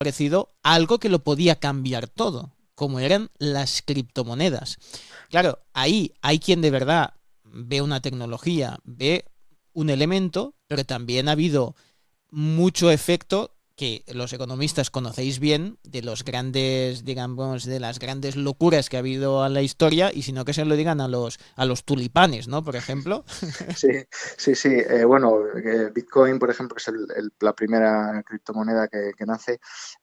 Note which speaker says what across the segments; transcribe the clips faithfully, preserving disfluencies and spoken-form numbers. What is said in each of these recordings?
Speaker 1: aparecido algo que lo podía cambiar todo, como eran las criptomonedas. Claro, ahí hay quien de verdad ve una tecnología, ve un elemento, pero también ha habido mucho efecto que los economistas conocéis bien de los grandes, digamos, de las grandes locuras que ha habido en la historia, y si no que se lo digan a los a los tulipanes, ¿no? Por ejemplo.
Speaker 2: Sí, sí, sí. Eh, bueno, eh, Bitcoin, por ejemplo, que es el- el- la primera criptomoneda que, que nace,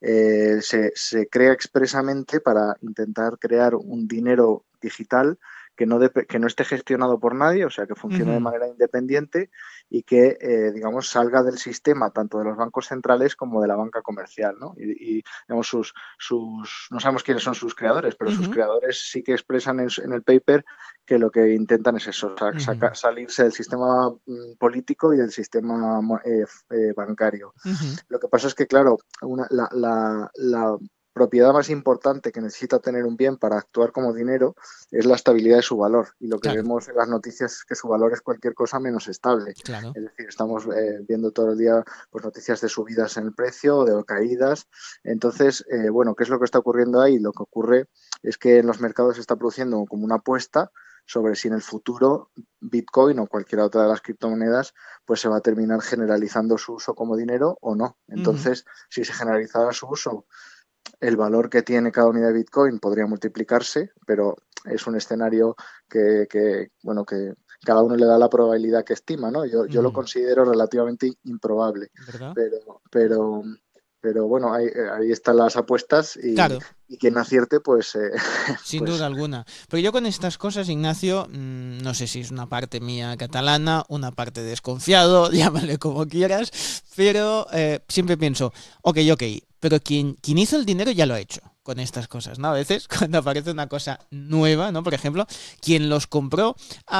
Speaker 2: eh, se, se crea expresamente para intentar crear un dinero digital que no, dep- que no esté gestionado por nadie, o sea, que funcione de
Speaker 1: Ujú,
Speaker 2: manera independiente y que, eh, digamos, salga del sistema tanto de los bancos centrales como de la banca comercial, ¿no? Y, y, digamos, sus, sus, no sabemos quiénes son sus creadores, pero sus
Speaker 1: ujú,
Speaker 2: creadores sí que expresan en, su- en el paper que lo que intentan es eso, sa-
Speaker 1: ujú,
Speaker 2: saca- salirse del sistema mm, político y del sistema mo- eh, f- eh, bancario.
Speaker 1: ujú.
Speaker 2: Lo que pasa es que, claro, una- la, la- la propiedad más importante que necesita tener un bien para actuar como dinero es la estabilidad de su valor. Y lo que
Speaker 1: Claro,
Speaker 2: vemos en las noticias es que su valor es cualquier cosa menos estable.
Speaker 1: claro.
Speaker 2: Es decir, estamos eh, viendo todo el día pues, noticias de subidas en el precio, de caídas. Entonces, eh, bueno, ¿qué es lo que está ocurriendo ahí? Lo que ocurre es que en los mercados se está produciendo como una apuesta sobre si en el futuro Bitcoin o cualquier otra de las criptomonedas pues se va a terminar generalizando su uso como dinero o no.
Speaker 1: Ujú,
Speaker 2: Entonces, si se generalizara su uso, el valor que tiene cada unidad de Bitcoin podría multiplicarse, pero es un escenario que, que bueno, que cada uno le da la probabilidad que estima, ¿no? Yo, yo lo
Speaker 1: ujú.
Speaker 2: considero relativamente improbable,
Speaker 1: ¿Verdad?
Speaker 2: pero, pero, pero bueno, ahí, ahí están las apuestas y,
Speaker 1: Claro.
Speaker 2: y quien acierte, pues, eh,
Speaker 1: Sin
Speaker 2: pues
Speaker 1: duda alguna. Pero yo con estas cosas, Ignacio, mmm, no sé si es una parte mía catalana, una parte desconfiado, llámale como quieras, pero eh, siempre pienso, ok, ok, pero quien, quien hizo el dinero ya lo ha hecho con estas cosas, ¿no? A veces cuando aparece una cosa nueva, ¿no? Por ejemplo, quien los compró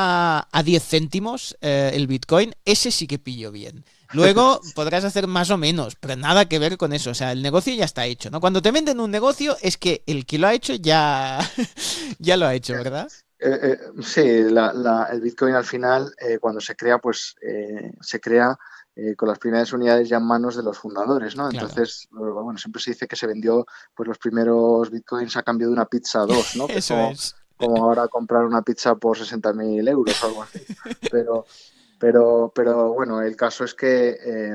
Speaker 1: a, a diez céntimos eh, el Bitcoin, ese sí que pillo bien. Luego podrás hacer más o menos, pero nada que ver con eso. O sea, el negocio ya está hecho, ¿no? Cuando te venden un negocio es que el que lo ha hecho ya, ya lo ha hecho, ¿verdad?
Speaker 2: Eh, eh, sí, la- la- el Bitcoin al final, eh, cuando se crea, pues eh, se crea eh, con las primeras unidades ya en manos de los fundadores, ¿no?
Speaker 1: Claro,
Speaker 2: Entonces, eh, bueno, siempre se dice que se vendió pues los primeros Bitcoins a cambio de una pizza dos, ¿no? Que es
Speaker 1: eso
Speaker 2: como,
Speaker 1: es.
Speaker 2: como ahora comprar una pizza por sesenta mil euros o algo así. Pero, pero, pero bueno, el caso es que eh,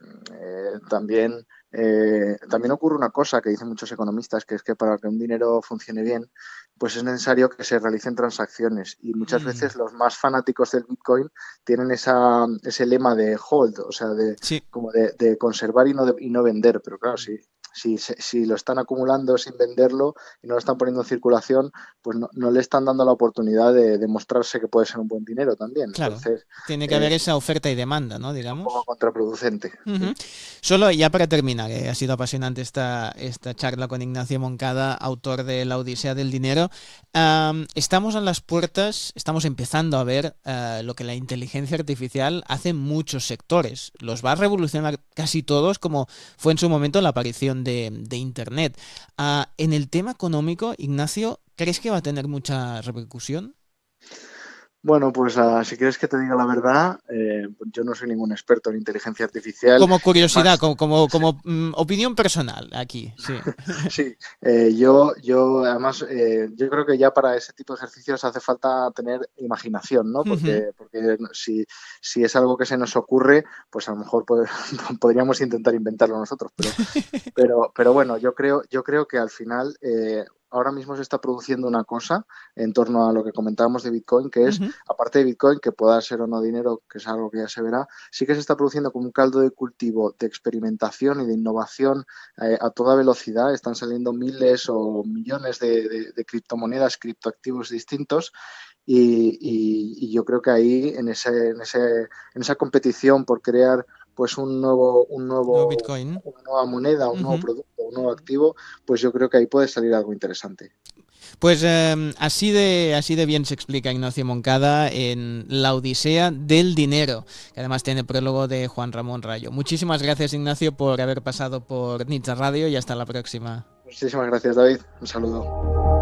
Speaker 2: eh, también, eh, también ocurre una cosa que dicen muchos economistas, que es que para que un dinero funcione bien, pues es necesario que se realicen transacciones. Y muchas
Speaker 1: Mm,
Speaker 2: veces los más fanáticos del Bitcoin tienen esa, ese lema de hold, o sea, de,
Speaker 1: sí.
Speaker 2: como de, de conservar y no, de, y no vender. Pero claro,
Speaker 1: Ujú.
Speaker 2: si, si, si lo están acumulando sin venderlo y no lo están poniendo en circulación, pues no, no le están dando la oportunidad de demostrarse que puede ser un buen dinero también.
Speaker 1: Claro.
Speaker 2: Entonces,
Speaker 1: Tiene que
Speaker 2: eh,
Speaker 1: haber
Speaker 2: es,
Speaker 1: esa oferta y demanda, ¿no?
Speaker 2: es un poco
Speaker 1: Digamos.
Speaker 2: contraproducente.
Speaker 1: Ujú.
Speaker 2: Sí.
Speaker 1: Solo ya para terminar, eh, ha sido apasionante esta, esta charla con Ignacio Moncada, autor de La Odisea del Dinero. Am, estamos en las puertas, estamos empezando a ver eh, lo que la inteligencia artificial hace en muchos sectores. Los va a revolucionar casi todos, como fue en su momento la aparición de, de Internet. Ah, en el tema económico, Ignacio, ¿crees que va a tener mucha repercusión?
Speaker 2: Bueno, pues ah, si quieres que te diga la verdad, eh, pues yo no soy ningún experto en inteligencia artificial.
Speaker 1: Como
Speaker 2: Es
Speaker 1: curiosidad,
Speaker 2: más,
Speaker 1: como, como,
Speaker 2: sí,
Speaker 1: como mm, opinión personal aquí, sí.
Speaker 2: sí, eh, yo, yo además, eh, yo creo que ya para ese tipo de ejercicios hace falta tener imaginación, ¿no?
Speaker 1: Ujú.
Speaker 2: Porque, porque si, si es algo que se nos ocurre, pues a lo mejor pod- podríamos intentar inventarlo nosotros, pero Pero, pero bueno, yo creo, yo creo que al final eh, ahora mismo se está produciendo una cosa en torno a lo que comentábamos de Bitcoin, que es,
Speaker 1: Ujú.
Speaker 2: aparte de Bitcoin, que pueda ser o no dinero, que es algo que ya se verá, sí que se está produciendo como un caldo de cultivo de experimentación y de innovación eh, a toda velocidad. Están saliendo miles o millones de, de, de criptomonedas, criptoactivos distintos. Y, y, y, yo creo que ahí, en, ese, en, ese, en esa competición por crear pues un nuevo, un
Speaker 1: Nuevo
Speaker 2: nuevo,
Speaker 1: Bitcoin.
Speaker 2: una nueva moneda, un nuevo
Speaker 1: Ujú.
Speaker 2: producto, un nuevo activo, pues yo creo que ahí puede salir algo interesante.
Speaker 1: Pues eh, así, de, así de bien se explica Ignacio Moncada en La Odisea del Dinero, que además tiene prólogo de Juan Ramón Rayo. Muchísimas gracias, Ignacio, por haber pasado por Nitsa Radio y hasta la próxima.
Speaker 2: Muchísimas gracias, David. Un saludo.